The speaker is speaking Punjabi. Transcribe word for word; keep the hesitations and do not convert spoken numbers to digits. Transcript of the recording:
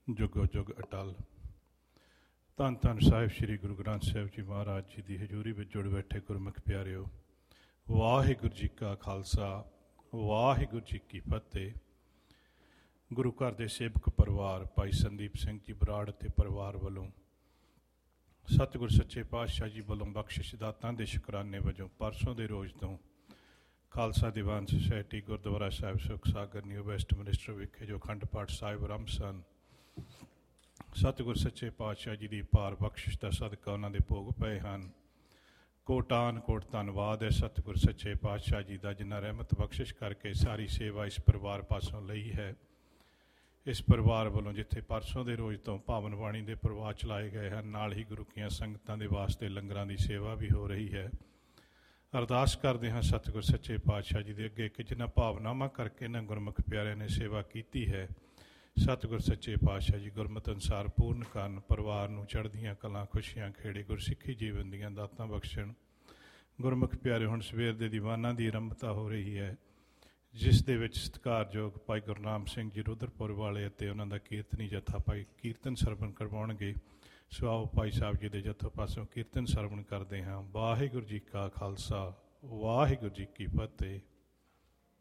ਜੁਗੋ ਜੁਗ ਅਟਲ। ਧੰਨ ਧੰਨ ਸਾਹਿਬ ਸ੍ਰੀ ਗੁਰੂ ਗ੍ਰੰਥ ਸਾਹਿਬ ਜੀ ਮਹਾਰਾਜ ਜੀ ਦੀ ਹਜ਼ੂਰੀ ਵਿੱਚ ਜੁੜ ਬੈਠੇ ਗੁਰਮੁਖ ਪਿਆਰਿਓ, ਵਾਹਿਗੁਰੂ ਜੀ ਕਾ ਖਾਲਸਾ, ਵਾਹਿਗੁਰੂ ਜੀ ਕੀ ਫਤਿਹ। ਗੁਰੂ ਘਰ ਦੇ ਸੇਵਕ ਪਰਿਵਾਰ ਭਾਈ ਸੰਦੀਪ ਸਿੰਘ ਜੀ ਬਰਾੜ ਅਤੇ ਪਰਿਵਾਰ ਵੱਲੋਂ ਸਤਿਗੁਰ ਸੱਚੇ ਪਾਤਸ਼ਾਹ ਜੀ ਵੱਲੋਂ ਬਖਸ਼ਿਸ਼ ਦਾਤਾਂ ਦੇ ਸ਼ੁਕਰਾਨੇ ਵਜੋਂ ਪਰਸੋਂ ਦੇ ਰੋਜ਼ ਤੋਂ ਖਾਲਸਾ ਦੀਵਾਨ ਸੁਸਾਇਟੀ ਗੁਰਦੁਆਰਾ ਸਾਹਿਬ ਸੁਖ ਸਾਗਰ ਨਿਊ ਵੈਸਟ ਮਿਨਿਸਟਰ ਵਿਖੇ ਜੋ ਅਖੰਡ ਪਾਠ ਸਾਹਿਬ ਆਰੰਭ ਸਨ, ਸਤਿਗੁਰ ਸੱਚੇ ਪਾਤਸ਼ਾਹ ਜੀ ਦੀ ਭਾਰ ਬਖਸ਼ਿਸ਼ ਦਾ ਸਦਕਾ ਉਹਨਾਂ ਦੇ ਭੋਗ ਪਏ ਹਨ। ਕੋਟਾਨ ਕੋਟ ਧੰਨਵਾਦ ਹੈ ਸਤਿਗੁਰ ਸੱਚੇ ਪਾਤਸ਼ਾਹ ਜੀ ਦਾ, ਜਿਨ੍ਹਾਂ ਰਹਿਮਤ ਬਖਸ਼ਿਸ਼ ਕਰਕੇ ਸਾਰੀ ਸੇਵਾ ਇਸ ਪਰਿਵਾਰ ਪਾਸੋਂ ਲਈ ਹੈ। ਇਸ ਪਰਿਵਾਰ ਵੱਲੋਂ ਜਿੱਥੇ ਪਰਸੋਂ ਦੇ ਰੋਜ਼ ਤੋਂ ਪਾਵਨ ਬਾਣੀ ਦੇ ਪ੍ਰਵਾਹ ਚਲਾਏ ਗਏ ਹਨ, ਨਾਲ ਹੀ ਗੁਰੂ ਕੀਆਂ ਸੰਗਤਾਂ ਦੇ ਵਾਸਤੇ ਲੰਗਰਾਂ ਦੀ ਸੇਵਾ ਵੀ ਹੋ ਰਹੀ ਹੈ। ਅਰਦਾਸ ਕਰਦੇ ਹਾਂ ਸਤਿਗੁਰ ਸੱਚੇ ਪਾਤਸ਼ਾਹ ਜੀ ਦੇ ਅੱਗੇ ਕਿ ਜਿਨ੍ਹਾਂ ਭਾਵਨਾਵਾਂ ਕਰਕੇ ਇਹਨਾਂ ਗੁਰਮੁਖ ਪਿਆਰਿਆਂ ਨੇ ਸੇਵਾ ਕੀਤੀ ਹੈ, ਸਤਿਗੁਰ ਸੱਚੇ ਪਾਤਸ਼ਾਹ ਜੀ ਗੁਰਮਤਿ ਅਨੁਸਾਰ ਪੂਰਨ ਕਰਨ, ਪਰਿਵਾਰ ਨੂੰ ਚੜ੍ਹਦੀਆਂ ਕਲਾਂ, ਖੁਸ਼ੀਆਂ, ਖੇੜੇ, ਗੁਰਸਿੱਖੀ ਜੀਵਨ ਦੀਆਂ ਦਾਤਾਂ ਬਖਸ਼ਣ। ਗੁਰਮੁਖ ਪਿਆਰੇ, ਹੁਣ ਸਵੇਰ ਦੇ ਦੀਵਾਨਾਂ ਦੀ ਆਰੰਭਤਾ ਹੋ ਰਹੀ ਹੈ, ਜਿਸ ਦੇ ਵਿੱਚ ਸਤਿਕਾਰਯੋਗ ਭਾਈ ਗੁਰਨਾਮ ਸਿੰਘ ਜੀ ਰੁਦਰਪੁਰ ਵਾਲੇ ਅਤੇ ਉਹਨਾਂ ਦਾ ਕੀਰਤਨੀ ਜੱਥਾ ਭਾਈ ਕੀਰਤਨ ਸਰਵਣ ਕਰਵਾਉਣਗੇ। ਸੋ ਆਓ ਭਾਈ ਸਾਹਿਬ ਜੀ ਦੇ ਜੱਥੋਂ ਪਾਸੋਂ ਕੀਰਤਨ ਸਰਵਣ ਕਰਦੇ ਹਾਂ। ਵਾਹਿਗੁਰੂ ਜੀ ਕਾ ਖਾਲਸਾ, ਵਾਹਿਗੁਰੂ ਜੀ ਕੀ ਫਤਿਹ।